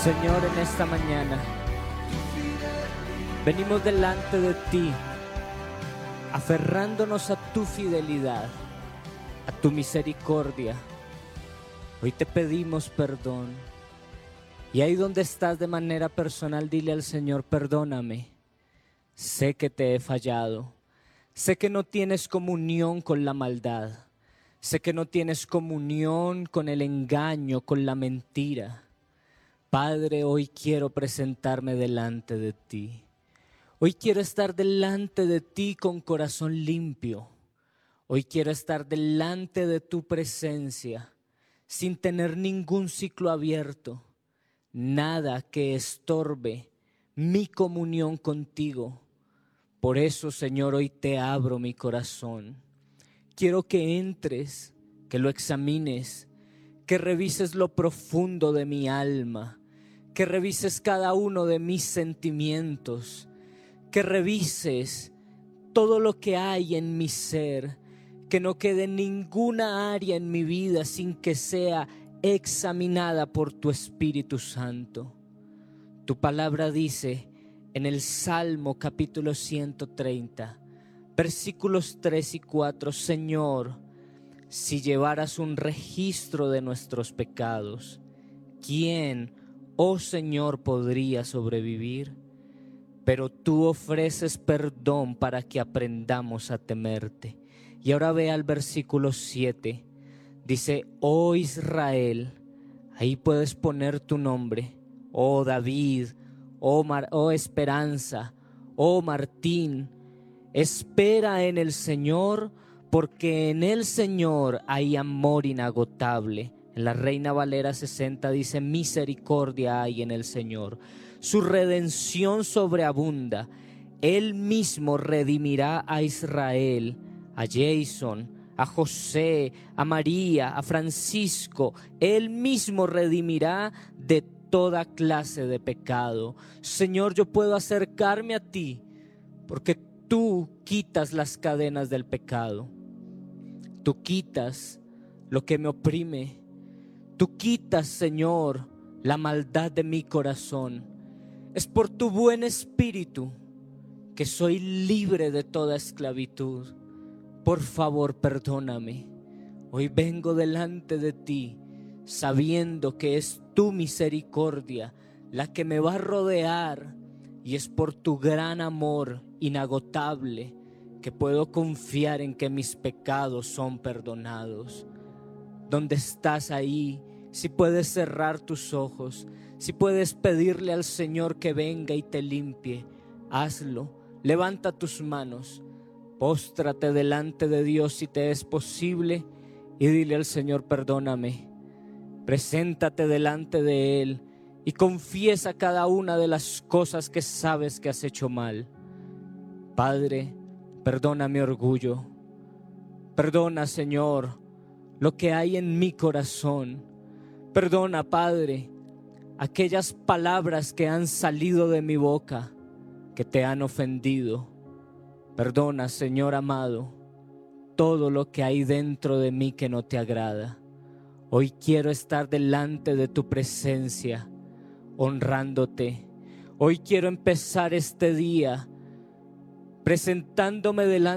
Señor, en esta mañana venimos delante de ti, aferrándonos a tu fidelidad, a tu misericordia. Hoy te pedimos perdón. Y ahí donde estás de manera personal, dile al Señor: perdóname. Sé que te he fallado. Sé que no tienes comunión con la maldad. Sé que no tienes comunión con el engaño, con la mentira. Padre, hoy quiero presentarme delante de ti. Hoy quiero estar delante de ti con corazón limpio. Hoy quiero estar delante de tu presencia sin tener ningún ciclo abierto, nada que estorbe mi comunión contigo. Por eso, Señor, hoy te abro mi corazón. Quiero que entres, que lo examines, que revises lo profundo de mi alma, que revises cada uno de mis sentimientos, que revises todo lo que hay en mi ser, que no quede ninguna área en mi vida sin que sea examinada por tu Espíritu Santo. Tu palabra dice en el Salmo capítulo 130, versículos 3 y 4, Señor, si llevaras un registro de nuestros pecados, ¿quién, oh Señor, podría sobrevivir? Pero tú ofreces perdón para que aprendamos a temerte. Y ahora ve al versículo 7. Dice: oh Israel, ahí puedes poner tu nombre. Oh David, oh Esperanza, oh Martín. Espera en el Señor, porque en el Señor hay amor inagotable. En la Reina Valera 60 dice: misericordia hay en el Señor. Su redención sobreabunda. Él mismo redimirá a Israel, a Jason, a José, a María, a Francisco. Él mismo redimirá de toda clase de pecado. Señor, yo puedo acercarme a ti porque tú quitas las cadenas del pecado. Tú quitas lo que me oprime. Tú quitas, Señor, la maldad de mi corazón. Es por tu buen espíritu que soy libre de toda esclavitud. Por favor, perdóname. Hoy vengo delante de ti sabiendo que es tu misericordia la que me va a rodear, y es por tu gran amor inagotable que puedo confiar en que mis pecados son perdonados. ¿Dónde estás ahí? Si puedes cerrar tus ojos, si puedes pedirle al Señor que venga y te limpie, hazlo. Levanta tus manos, póstrate delante de Dios si te es posible y dile al Señor: perdóname. Preséntate delante de Él y confiesa cada una de las cosas que sabes que has hecho mal. Padre, perdona mi orgullo. Perdona, Señor, lo que hay en mi corazón. Perdona, Padre, aquellas palabras que han salido de mi boca que te han ofendido. Perdona, Señor amado, todo lo que hay dentro de mí que no te agrada. Hoy quiero estar delante de tu presencia, honrándote. Hoy quiero empezar este día presentándome delante